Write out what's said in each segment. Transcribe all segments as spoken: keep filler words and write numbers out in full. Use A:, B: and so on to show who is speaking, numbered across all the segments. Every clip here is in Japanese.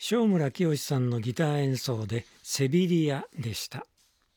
A: 正村清さんのギター演奏でセビリアでした。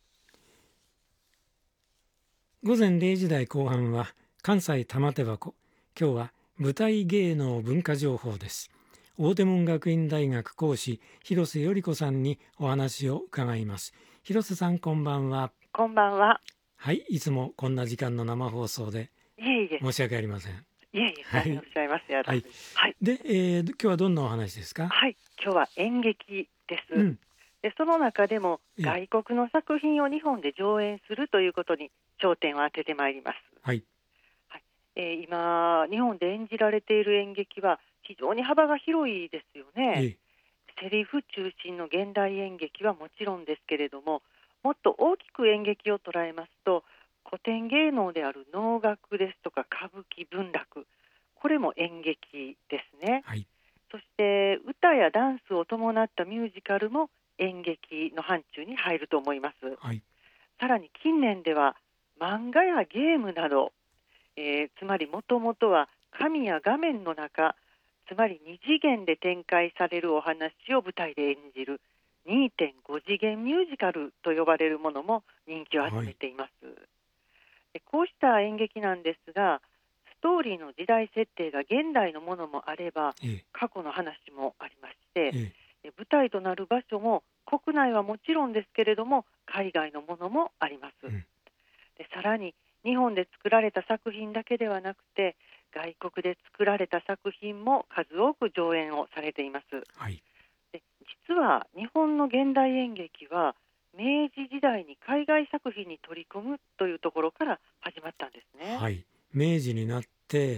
A: 午前れいじ台後半は関西玉手箱。今日は舞台芸能文化情報です。大手門学院大学講師広瀬頼子さんにお話を伺います。広瀬さん、こんばんは。
B: こんばんは。
A: はい、いつもこんな時間の生放送で申し訳ありません。
B: いえいえ、何をおっしゃいますやら。はい。
A: はい、で、えー、今日はどんなお話ですか？
B: はい、今日は演劇です。
A: うん、
B: でその中でも外国の作品を日本で上演するということに焦点を当ててまいります。
A: はい。
B: はい。えー、今日本で演じられている演劇は非常に幅が広いですよね。セリフ中心の現代演劇はもちろんですけれども、もっと大きく演劇を捉えますと古典芸能である能楽ですとか歌舞伎文楽、これも演劇ですね。
A: はい。
B: そして歌やダンスを伴ったミュージカルも演劇の範疇に入ると思います。
A: はい。
B: さらに近年では漫画やゲームなど、えー、つまりもともとは紙や画面の中、つまり二次元で展開されるお話を舞台で演じる にてんご 次元ミュージカルと呼ばれるものも人気を集めています。はい、でこうした演劇なんですが、ストーリーの時代設定が現代のものもあれば、ええ、過去の話もありまして、ええ、舞台となる場所も国内はもちろんですけれども海外のものもあります。うん、でさらに日本で作られた作品だけではなくて外国で作られた作品も数多く上演をされています。はい、で実は日本の現代演劇は明治時代に海外作品に取り込むというところから始まったんですね。
A: はい、明治になって、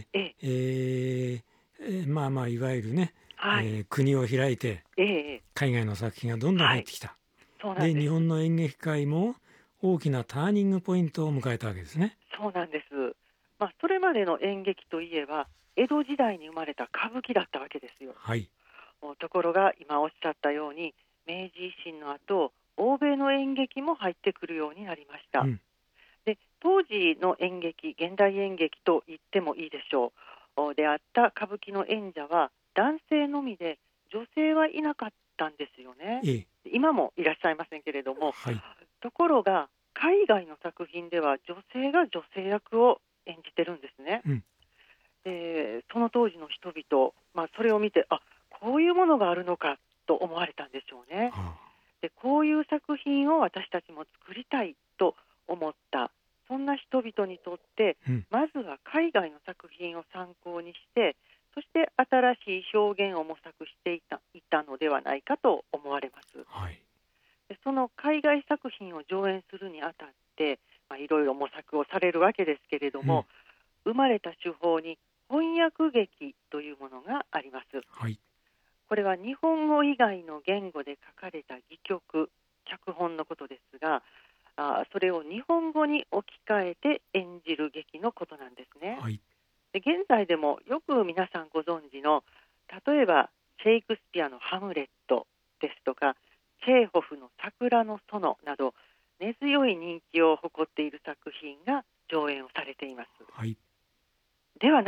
A: えええー、まあまあいわゆるね、はい、えー、国を開いて、えー、海外の作品がどんどん入ってきた。はい、そうなんです。で日本の演劇界も大きなターニングポイントを迎えたわけですね。
B: そうなんです。まあ、それまでの演劇といえば江戸時代に生まれた歌舞伎だったわけですよ。はい、ところが今おっしゃったように明治維新の後欧米の演劇も入ってくるようになりました。うん、で当時の演劇、現代演劇と言ってもいいでしょうであった歌舞伎の演者は男性のみで女性はいなかったんですよね。ええ、今もいらっしゃいませんけれども、はい、ところが海外の作品では女性が女性役を演じてるんですね。うん、でその当時の人々、まあ、それを見てあこういうものがあるのかと思われたんでしょうね。はあ、でこういう作品を私たちも作りたいと思った、そんな人々にとって、うん、まずは海外の作品を参考にしてそして新しい表現を模索していた、いたのではないかと思われます。はい、でその海外作品を上演するにあたって、まあ、いろいろ模索をされるわけですけれども、うん、生まれた手法に翻訳劇というものがあります。はい、これは日本語以外の言語で書かれた戯曲、脚本のことですが、あそれを日本語に置き換えて演じる劇のことなんですね。はい、で現在でもよく皆さんご存知の、例えばシェイクスピアのハムレットですとかチェーホフの桜の園など根強い人気を誇っている作品が上演をされています。はい、では